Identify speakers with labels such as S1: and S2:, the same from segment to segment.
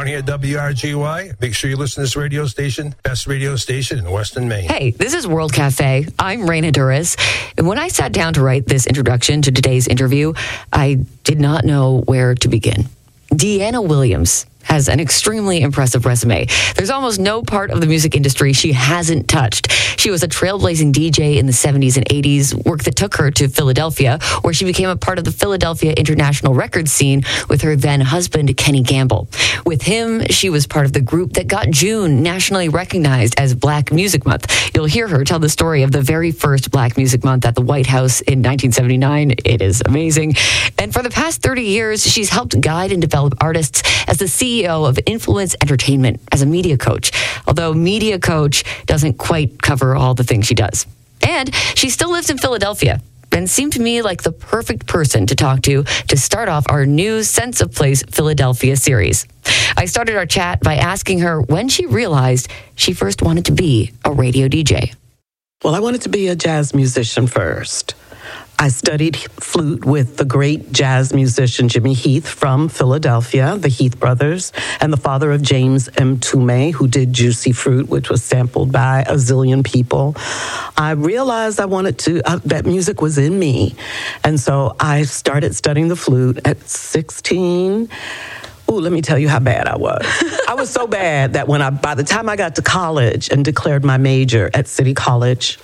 S1: here at WRGY. Make sure you listen to this radio station, best radio station in Western Maine.
S2: Hey, this is World Cafe. I'm Raina Duras. And when I sat down to write this introduction to today's interview, I did not know where to begin. Deanna Williams has an extremely impressive resume. There's almost no part of the music industry she hasn't touched. She was a trailblazing DJ in the 70s and 80s, work that took her to Philadelphia, where she became a part of the Philadelphia international record scene with her then husband, Kenny Gamble. With him, she was part of the group that got June nationally recognized as Black Music Month. You'll hear her tell the story of the very first Black Music Month at the White House in 1979. It is amazing. And for the past 30 years, she's helped guide and develop artists as the CEO of Influence Entertainment as a media coach, although media coach doesn't quite cover all the things she does. And she still lives in Philadelphia and seemed to me like the perfect person to talk to start off our new Sense of Place Philadelphia series. I started our chat by asking her when she realized she first wanted to be a radio DJ.
S3: Well, I wanted to be a jazz musician first. I studied flute with the great jazz musician Jimmy Heath from Philadelphia, the Heath brothers, and the father of James M. Toomey, who did Juicy Fruit, which was sampled by a zillion people. I realized I wanted to, that music was in me. And so I started studying the flute at 16. Ooh, let me tell you how bad I was. I was so bad that by the time I got to college and declared my major at City College,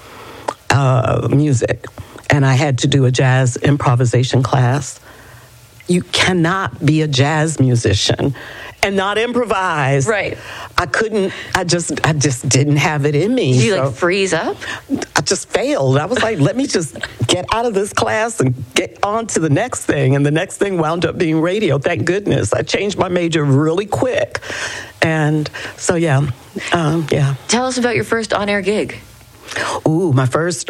S3: music, and I had to do a jazz improvisation class. You cannot be a jazz musician and not improvise.
S2: Right.
S3: I just didn't have it in me.
S2: Did you freeze up?
S3: I just failed. I was like, let me just get out of this class and get on to the next thing. And the next thing wound up being radio. Thank goodness. I changed my major really quick. And so, yeah.
S2: Tell us about your first on-air gig.
S3: Ooh, my first,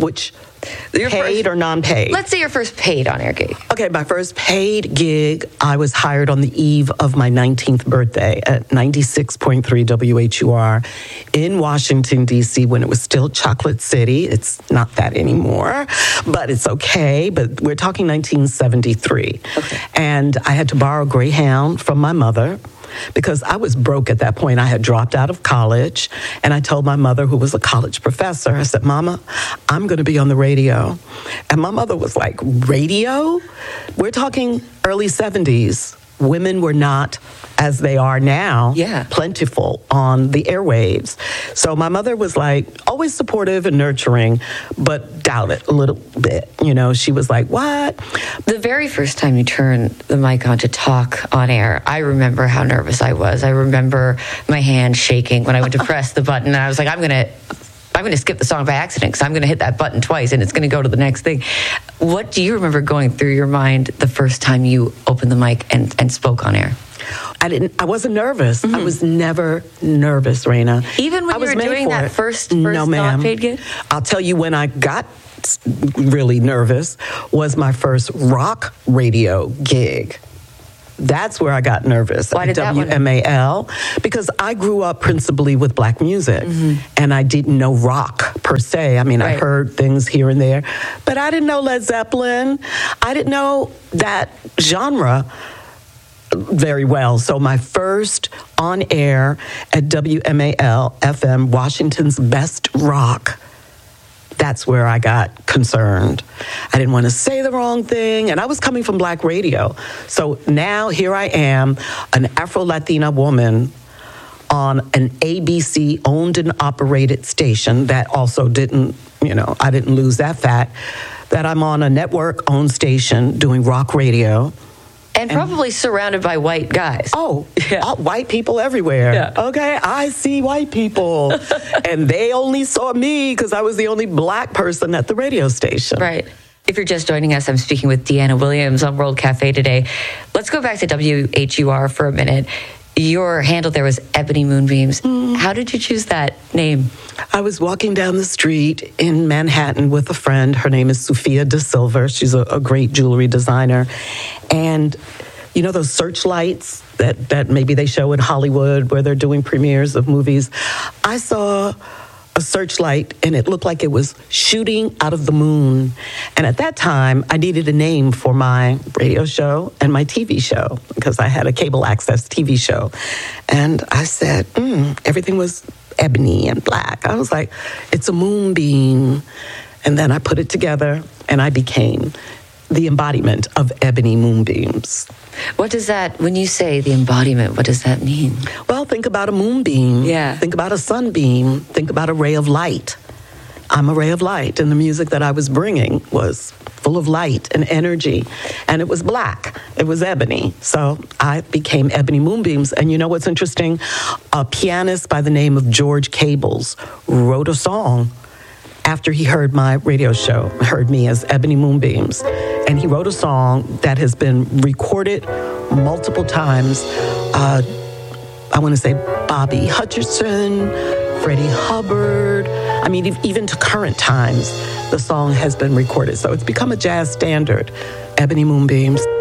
S3: paid or non-paid?
S2: Let's say your first paid on-air gig.
S3: Okay, my first paid gig, I was hired on the eve of my 19th birthday at 96.3 WHUR in Washington, D.C., when it was still Chocolate City. It's not that anymore, but it's okay. But we're talking 1973. Okay. And I had to borrow Greyhound from my mother, because I was broke at that point. I had dropped out of college, and I told my mother, who was a college professor, I said, Mama, I'm going to be on the radio. And my mother was like, radio? We're talking early 70s. Women were not, as they are now, plentiful on the airwaves. So my mother was like, always supportive and nurturing, but doubted a little bit. She was like, what?
S2: The very first time you turned the mic on to talk on air, I remember how nervous I was. I remember my hand shaking when I went to press the button, and I was like, I'm going to skip the song by accident because I'm going to hit that button twice and it's going to go to the next thing. What do you remember going through your mind the first time you opened the mic and spoke on air?
S3: I wasn't nervous. Mm-hmm. I was never nervous, Raina.
S2: Even when you were doing that first non-paid gig?
S3: I'll tell you when I got really nervous was my first rock radio gig. That's where I got nervous.
S2: Why did that
S3: WMAL, because I grew up principally with black music, and I didn't know rock per se. I mean, I heard things here and there, but I didn't know Led Zeppelin. I didn't know that genre very well. So my first on air at WMAL FM, Washington's Best Rock, that's where I got concerned. I didn't want to say the wrong thing, and I was coming from black radio. So now here I am, an Afro-Latina woman on an ABC owned and operated station that also didn't, I didn't lose that fact, that I'm on a network-owned station doing rock radio.
S2: And probably surrounded by white guys.
S3: Oh, white people everywhere. Yeah. Okay, I see white people. And they only saw me because I was the only black person at the radio station.
S2: Right. If you're just joining us, I'm speaking with Deanna Williams on World Cafe today. Let's go back to WHUR for a minute. Your handle there was Ebony Moonbeams. How did you choose that name?
S3: I was walking down the street in Manhattan with a friend. Her name is Sofia De Silva. She's a great jewelry designer. And those searchlights that maybe they show in Hollywood where they're doing premieres of movies? I saw a searchlight, and it looked like it was shooting out of the moon. And at that time, I needed a name for my radio show and my TV show because I had a cable access TV show. And I said, everything was ebony and black. I was like, it's a moonbeam. And then I put it together, and I became the embodiment of ebony moonbeams.
S2: What does that, when you say the embodiment, what does that mean?
S3: Well, think about a moonbeam.
S2: Yeah.
S3: Think about a sunbeam. Think about a ray of light. I'm a ray of light, and the music that I was bringing was full of light and energy, and it was black. It was ebony. So I became Ebony Moonbeams. And you know what's interesting? A pianist by the name of George Cables wrote a song after he heard my radio show, heard me as Ebony Moonbeams. And he wrote a song that has been recorded multiple times. I want to say Bobby Hutcherson, Freddie Hubbard. I mean, even to current times, the song has been recorded. So it's become a jazz standard, Ebony Moonbeams.